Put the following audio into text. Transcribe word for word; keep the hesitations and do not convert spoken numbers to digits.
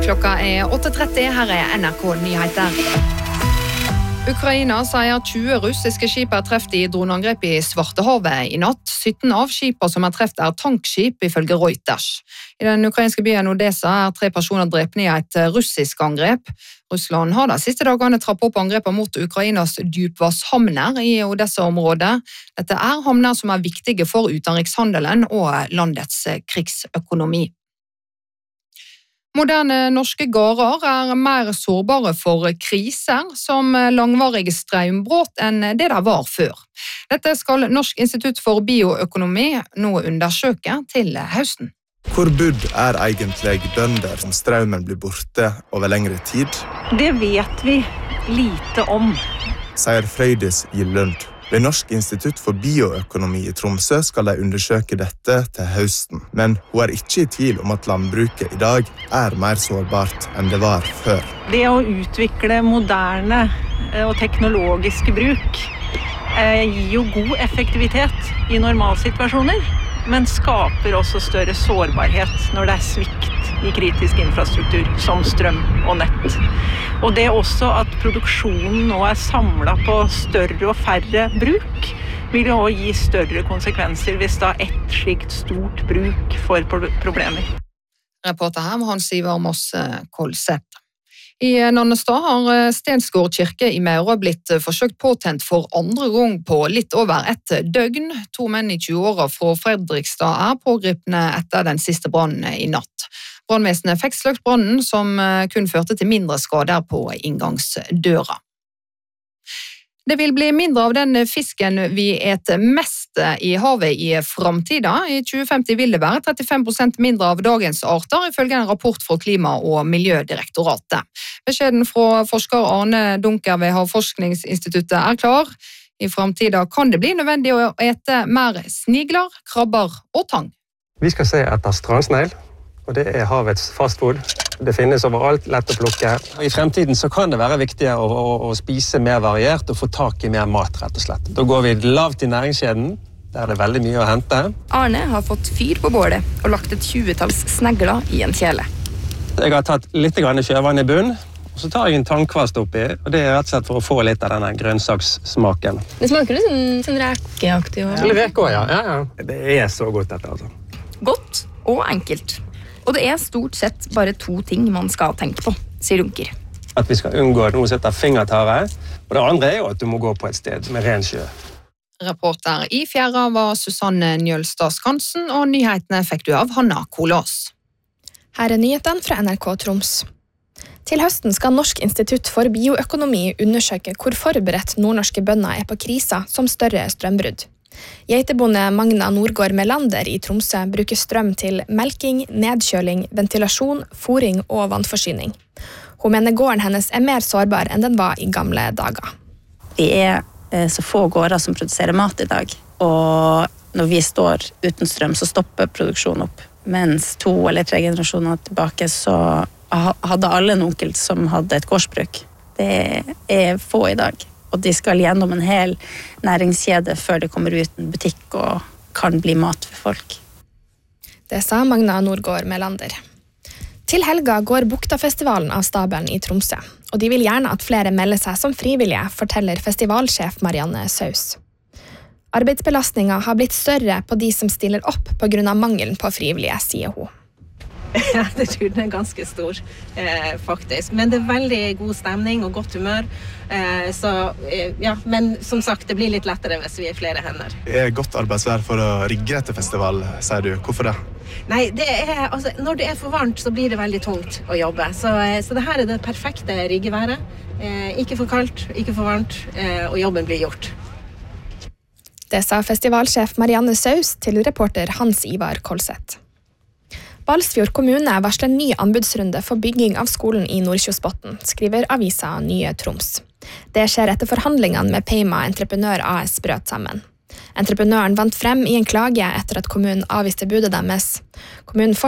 Klokka er åtte tretti, her er N R K Nyheter. Ukraina sier tjue russiske skip er treft i droneangrep i Svartehavet i natt. sytten av skipene som er treft er tankskip, ifølge Reuters. I den ukrainske byen Odessa er tre personer drepne i et russisk angrep. Russland har de siste dagene trappet opp angrepet mot Ukrainas dypvannshavner i Odessa-området. Dette er havner som er viktige for utenrikshandelen og landets krigsøkonomi. Moderne norske gårder er mer sårbare for kriser som langvarige strømbrott enn det de var før. Dette skal Norsk institutt for bioøkonomi nå undersøke til høsten. Hvor budd er egentlig bønder som strømmen blir borte over lengre tid? Det vet vi lite om, Sier Frøydis Gillund. Ved Norsk institutt for bioøkonomi i Tromsø skal de undersøke dette til høsten. Men hun er ikke i tvil om at landbruket i dag er mer sårbart enn det var før. Det å utvikle moderne og teknologiske bruk gir jo god effektivitet i normalsituasjoner, men skaper også større sårbarhet når det er svikt i kritisk infrastruktur som strøm og nett. Og det også at produksjonen nå er samlet på større og færre bruk, vil jo også gi større konsekvenser hvis da ett slikt stort bruk får problemer. Reporter her med Hans Ivar Moss Kolseth. I Nannestad har Stensgård kirke i Maura blitt forsøkt påtent for andre gang på litt over ett døgn. To menn i tjue-åra fra Fredrikstad er pågripne etter den siste brannen i natt. Brannvesenet fikk sløkt brannen, som kun førte til mindre skader på inngangsdøra. Det vil bli mindre av den fisken vi eter mest i havet i framtida. I tjue femti vil det være trettifem prosent mindre av dagens arter, ifølge en rapport fra Klima- og Miljødirektoratet. Beskjeden fra forsker Arne Dunker ved Havforskningsinstituttet er klar. I framtida kan det bli nødvendig å ete mer snigler, krabber og tang. Vi skal se etter strandsnegl, og det er havets fastfood. Det finnes overalt, lett å plukke. I fremtiden så kan det være viktig å, å, å spise mer variert og få tak i mer mat, rett og slett. Da går vi lavt i næringskjeden, der er det veldig mye å hente. Arne har fått fyr på bålet og lagt et tjuetalls snegler i en kjele. Jeg har tatt litt grann sjøvann i bunn, og så tar jeg en tannkvast oppi, og det er rett og slett for å få litt av denne grønnsakssmaken. Det smaker litt sånn, sånn rekeaktig. Og... Eller reke også, ja. ja, ja. Det er så godt dette, altså. Godt og enkelt. Og det er stort sett bare to ting man skal tenke på, sier Dunker. At vi skal unngå at noen setter fingertare, og det andre er jo at du må gå på et sted med ren sjø. Reporter i Fjæra var Susanne Njølstad Skansen, og nyhetene fikk du av Hanna Kolås. Her er nyhetene fra N R K Troms. Til høsten skal Norsk institutt for bioøkonomi undersøke hvor forberedt nordnorske bønder er på kriser som større strømbrudd. Geitebonde Magna Nordgård Melander i Tromsø bruker strøm til melking, nedkjøling, ventilasjon, fôring og vannforsyning. Hun mener gården hennes er mer sårbar enn den var i gamle dager. Vi er så få gårder som produserer mat i dag, og når vi står uten strøm så stopper produksjonen opp. Mens to eller tre generasjoner tilbake så hadde alle en onkel som hadde et gårdsbruk. Det er få i dag. Og de skal gjennom en hel næringskjede før det kommer ut en butikk og kan bli mat for folk. Det sa Magna Nordgård Melander. Til helga går Buktafestivalen av stabelen i Tromsø, og de vil gjerne at flere melder seg som frivillige, forteller festivalsjef Marianne Saus. Arbeidsbelastningen har blitt større på de som stiller opp på grunn av mangelen på frivillige, sier hun. Ja, det tror jeg er ganske stor, eh, faktisk. Men det er veldig god stemning og godt humør. Eh, så, eh, ja, men som sagt, det blir litt lettere hvis vi er flere hender. Det er godt arbeidsvær for å rigge etter festival, sier du. Hvorfor det? Nei, det er, altså, når det er for varmt, så blir det veldig tungt å jobbe. Så, eh, så det her er det perfekte riggeværet. Eh, ikke for kaldt, ikke for varmt, eh, og jobben blir gjort. Det sa festivalsjef Marianne Saus til reporter Hans Ivar Kolseth. Balsfjord kommune varsler en ny anbudsrunde for bygging av skolen i Nordkjosbotn, skriver avisa Nye Troms. Det skjer etter forhandlingene med Peima Entreprenør A S brøt sammen. Entreprenøren vant frem i en klage etter at kommunen avviste budet deres. Kommunen